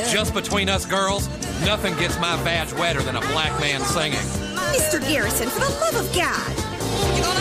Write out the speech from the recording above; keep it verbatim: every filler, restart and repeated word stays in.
Just between us girls, nothing gets my badge wetter than a black man singing. Mister Garrison, for the love of God. You're gonna